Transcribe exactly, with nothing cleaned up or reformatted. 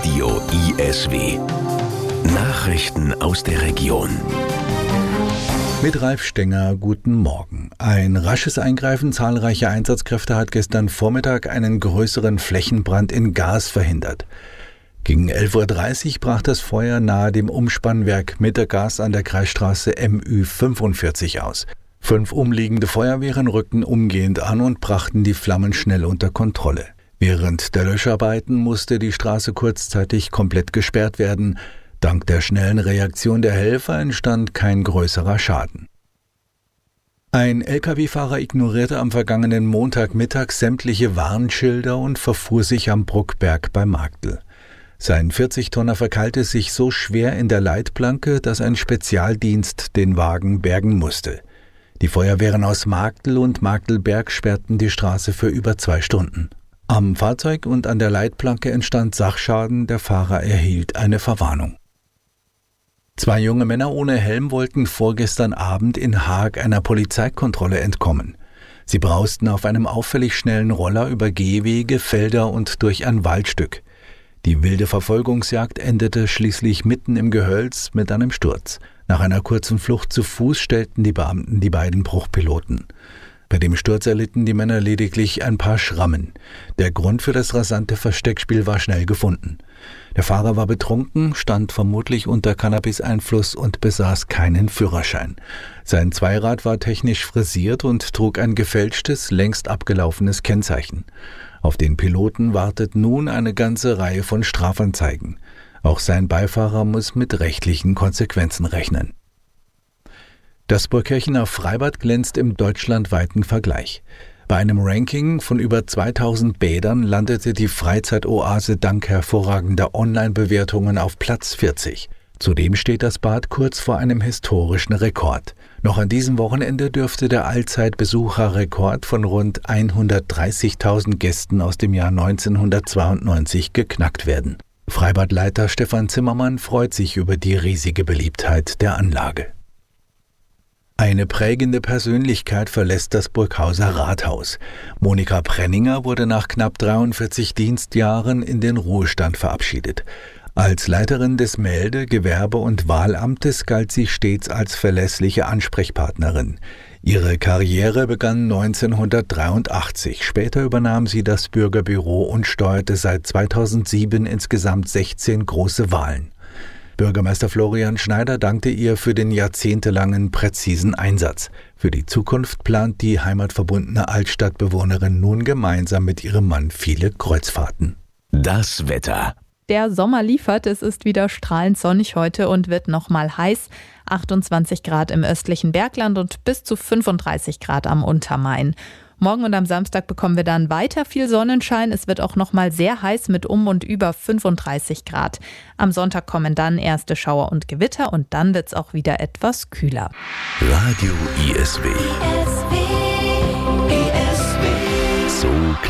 Radio I S W. Nachrichten aus der Region. Mit Ralf Stenger, guten Morgen. Ein rasches Eingreifen zahlreicher Einsatzkräfte hat gestern Vormittag einen größeren Flächenbrand in Gaas verhindert. Gegen elf Uhr dreißig brach das Feuer nahe dem Umspannwerk Mittergaas an der Kreisstraße M Ü fünfundvierzig aus. Fünf umliegende Feuerwehren rückten umgehend an und brachten die Flammen schnell unter Kontrolle. Während der Löscharbeiten musste die Straße kurzzeitig komplett gesperrt werden. Dank der schnellen Reaktion der Helfer entstand kein größerer Schaden. Ein L K W-Fahrer ignorierte am vergangenen Montagmittag sämtliche Warnschilder und verfuhr sich am Bruckberg bei Marktl. Sein vierzig-Tonner verkeilte sich so schwer in der Leitplanke, dass ein Spezialdienst den Wagen bergen musste. Die Feuerwehren aus Marktl und Marktlberg sperrten die Straße für über zwei Stunden. Am Fahrzeug und an der Leitplanke entstand Sachschaden, der Fahrer erhielt eine Verwarnung. Zwei junge Männer ohne Helm wollten vorgestern Abend in Haag einer Polizeikontrolle entkommen. Sie brausten auf einem auffällig schnellen Roller über Gehwege, Felder und durch ein Waldstück. Die wilde Verfolgungsjagd endete schließlich mitten im Gehölz mit einem Sturz. Nach einer kurzen Flucht zu Fuß stellten die Beamten die beiden Bruchpiloten. Bei dem Sturz erlitten die Männer lediglich ein paar Schrammen. Der Grund für das rasante Versteckspiel war schnell gefunden. Der Fahrer war betrunken, stand vermutlich unter Cannabis-Einfluss und besaß keinen Führerschein. Sein Zweirad war technisch frisiert und trug ein gefälschtes, längst abgelaufenes Kennzeichen. Auf den Piloten wartet nun eine ganze Reihe von Strafanzeigen. Auch sein Beifahrer muss mit rechtlichen Konsequenzen rechnen. Das Burgkirchener Freibad glänzt im deutschlandweiten Vergleich. Bei einem Ranking von über zweitausend Bädern landete die Freizeitoase dank hervorragender Online-Bewertungen auf Platz vierzig. Zudem steht das Bad kurz vor einem historischen Rekord. Noch an diesem Wochenende dürfte der Allzeitbesucherrekord von rund hundertdreißigtausend Gästen aus dem Jahr neunzehnhundertzweiundneunzig geknackt werden. Freibadleiter Stefan Zimmermann freut sich über die riesige Beliebtheit der Anlage. Eine prägende Persönlichkeit verlässt das Burghauser Rathaus. Monika Prenninger wurde nach knapp dreiundvierzig Dienstjahren in den Ruhestand verabschiedet. Als Leiterin des Melde-, Gewerbe- und Wahlamtes galt sie stets als verlässliche Ansprechpartnerin. Ihre Karriere begann neunzehnhundertdreiundachtzig. Später übernahm sie das Bürgerbüro und steuerte seit zweitausendsieben insgesamt sechzehn große Wahlen. Bürgermeister Florian Schneider dankte ihr für den jahrzehntelangen präzisen Einsatz. Für die Zukunft plant die heimatverbundene Altstadtbewohnerin nun gemeinsam mit ihrem Mann viele Kreuzfahrten. Das Wetter. Der Sommer liefert, es ist wieder strahlend sonnig heute und wird nochmal heiß. achtundzwanzig Grad im östlichen Bergland und bis zu fünfunddreißig Grad am Untermain. Morgen und am Samstag bekommen wir dann weiter viel Sonnenschein. Es wird auch nochmal sehr heiß mit um und über fünfunddreißig Grad. Am Sonntag kommen dann erste Schauer und Gewitter und dann wird es auch wieder etwas kühler. Radio I S W.